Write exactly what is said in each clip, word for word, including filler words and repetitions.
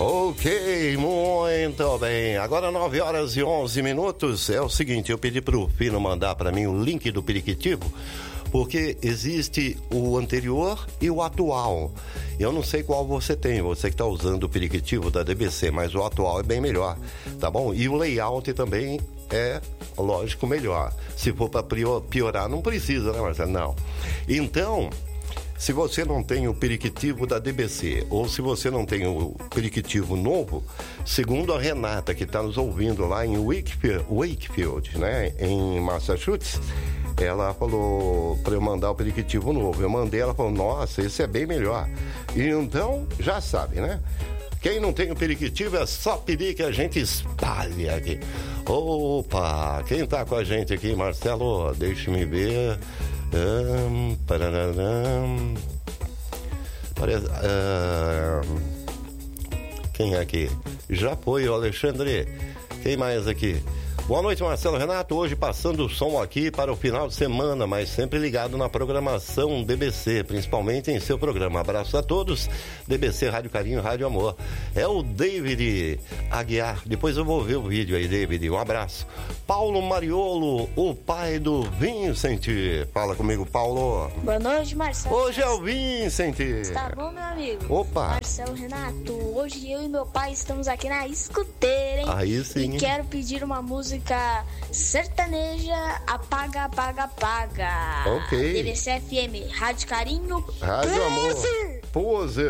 Ok, muito bem. Agora nove horas e onze minutos. É o seguinte, eu pedi pro Fino mandar para mim o link do Periquitivo, porque existe o anterior e o atual. Eu não sei qual você tem, você que está usando o Periquitivo da D B C, mas o atual é bem melhor, tá bom? E o layout também é, lógico, melhor. Se for para piorar, não precisa, né, Marcelo? Não. Então, se você não tem o Periquitivo da D B C, ou se você não tem o Periquitivo novo, segundo a Renata, que está nos ouvindo lá em Wakefield, Wakefield, né, em Massachusetts, ela falou para eu mandar o Periquitivo novo. Eu mandei, ela falou, nossa, esse é bem melhor. E então, já sabe, né? Quem não tem o Periquitivo é só pedir que a gente espalhe aqui. Opa, quem tá com a gente aqui, Marcelo? Deixa-me ver. Um, pararam, parece, um, quem é aqui? Já foi o Alexandre. Quem mais aqui? Boa noite, Marcelo Renato. Hoje passando o som aqui para o final de semana, mas sempre ligado na programação D B C, principalmente em seu programa. Abraço a todos. D B C, Rádio Carinho, Rádio Amor. É o David Aguiar. Depois eu vou ver o vídeo aí, David. Um abraço. Paulo Mariolo, o pai do Vincent. Fala comigo, Paulo. Boa noite, Marcelo. Hoje é o Vincent. Está bom, meu amigo? Opa. Marcelo Renato, hoje eu e meu pai estamos aqui na escuteira, hein? Aí sim. E quero pedir uma música sertaneja, apaga, apaga, apaga. Ok. D B C F M, Rádio Carinho, Rádio Amor. Pose.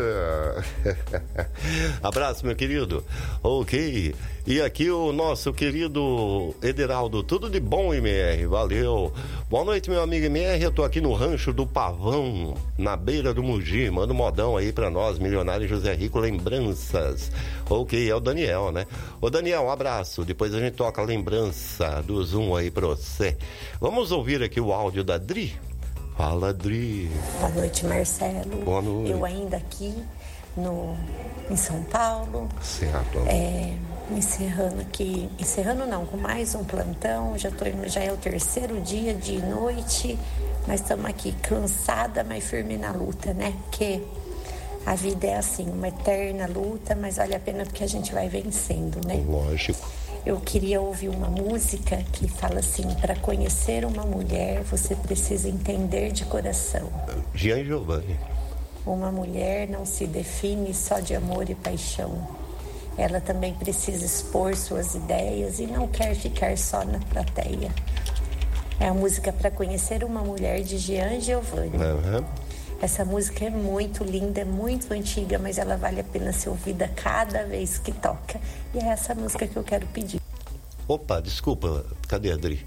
Abraço, meu querido. Ok. E aqui o nosso querido Ederaldo. Tudo de bom, M R. Valeu. Boa noite, meu amigo M R. Eu tô aqui no Rancho do Pavão, na beira do Mogi. Manda um modão aí pra nós, Milionário José Rico, lembranças. Ok, é o Daniel, né? Ô, Daniel, um abraço. Depois a gente toca a lembrança do Zoom aí pra você. Vamos ouvir aqui o áudio da Dri. Fala, Dri. Boa noite, Marcelo. Boa noite. Eu ainda aqui no, em São Paulo. Certo. É, encerrando aqui, encerrando não, com mais um plantão. Já, tô, já é o terceiro dia de noite, mas estamos aqui cansada, mas firme na luta, né? Porque a vida é assim, uma eterna luta, mas vale a pena porque a gente vai vencendo, né? Lógico. Eu queria ouvir uma música que fala assim, para conhecer uma mulher, você precisa entender de coração. Gian Giovanni. Uma mulher não se define só de amor e paixão. Ela também precisa expor suas ideias e não quer ficar só na plateia. É a música para conhecer uma mulher de Gian Giovanni. Uhum. Essa música é muito linda, é muito antiga, mas ela vale a pena ser ouvida cada vez que toca. E é essa música que eu quero pedir. Opa, desculpa, cadê a Adri?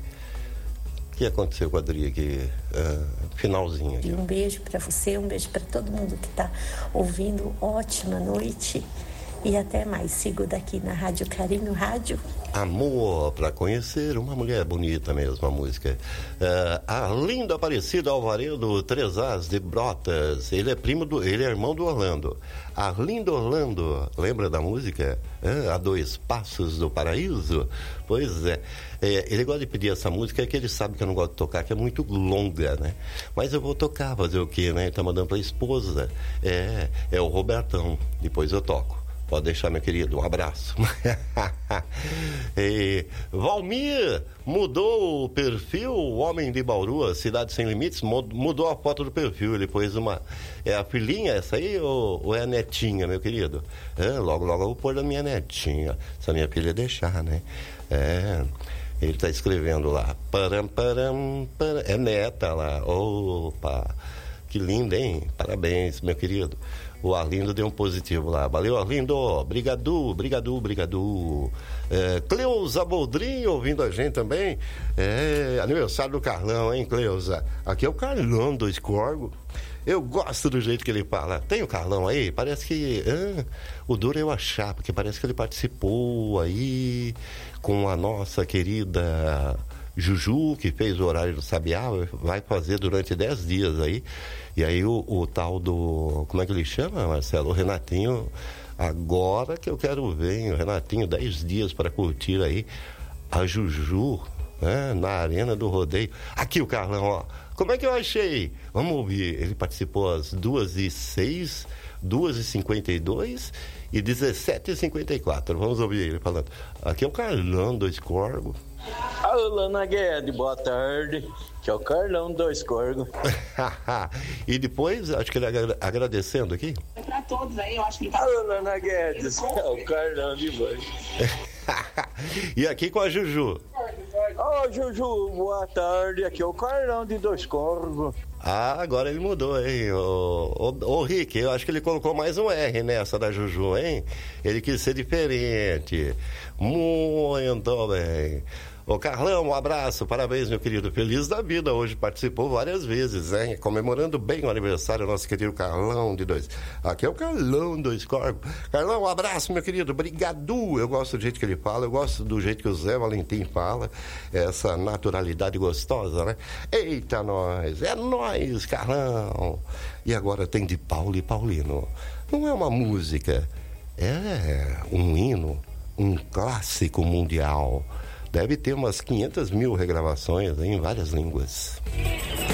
O que aconteceu com a Adri aqui? Uh, finalzinho aqui. E um beijo para você, um beijo para todo mundo que está ouvindo. Ótima noite e até mais. Sigo daqui na Rádio Carinho, Rádio Amor, para conhecer uma mulher bonita mesmo, a música. Uh, Arlindo Aparecido Alvaredo, Três As de Brotas. Ele é primo do, ele é irmão do Orlando. Arlindo Orlando, lembra da música? Uh, a Dois Passos do Paraíso? Pois é. é. Ele gosta de pedir essa música, é que ele sabe que eu não gosto de tocar, que é muito longa, né? Mas eu vou tocar, fazer o quê, né? Ele tá mandando pra esposa. É, é o Robertão. Depois eu toco. Pode deixar, meu querido, um abraço. E, Valmir mudou o perfil, o homem de Bauru, Cidade Sem Limites, mudou a foto do perfil. Ele pôs uma. É a filhinha essa aí ou, ou é a netinha, meu querido? É, logo, logo eu vou pôr da minha netinha. Se a minha filha deixar, né? É. Ele está escrevendo lá. Param, param, param. É neta lá. Opa! Que lindo, hein? Parabéns, meu querido. O Arlindo deu um positivo lá. Valeu, Arlindo. Brigadu, brigadu, brigadu. É, Cleusa Boldrin ouvindo a gente também. É, aniversário do Carlão, hein, Cleusa? Aqui é o Carlão do Escorgo. Eu gosto do jeito que ele fala. Tem o Carlão aí? Parece que... Ah, o duro é eu achar, porque parece que ele participou aí com a nossa querida Juju, que fez o horário do Sabiá, vai fazer durante dez dias aí. E aí o, o tal do... Como é que ele chama, Marcelo? O Renatinho, agora que eu quero ver, hein? O Renatinho, dez dias para curtir aí a Juju, né? Na Arena do Rodeio. Aqui o Carlão, ó. Como é que eu achei? Vamos ouvir. Ele participou às duas e seis, duas e cinquenta e dois e dezessete e cinquenta e quatro. Vamos ouvir ele falando. Aqui é o Carlão Dois Corgos. Alô, Naguede, boa tarde. Que é o Carlão Dois Corgos. E depois, acho que ele agra- agradecendo aqui. É pra todos aí, eu acho que ele tá... Alô, Naguede, é o Carlão de Boi. E aqui com a Juju. Ô, Juju, boa tarde. Aqui é o Carlão de Dois Corgos. Ah, agora ele mudou, hein? Ô, ô, ô, Rick, eu acho que ele colocou mais um R nessa da Juju, hein? Ele quis ser diferente. Muito bem. Ô, Carlão, um abraço, parabéns, meu querido. Feliz da vida, hoje participou várias vezes, hein? Comemorando bem o aniversário do nosso querido Carlão de Dois. Aqui é o Carlão Dois Corpos. Carlão, um abraço, meu querido. Obrigado. Eu gosto do jeito que ele fala, eu gosto do jeito que o Zé Valentim fala. Essa naturalidade gostosa, né? Eita, nós. É nós, Carlão. E agora tem de Paulo e Paulino. Não é uma música, é um hino, um clássico mundial. Deve ter umas quinhentas mil regravações em várias línguas.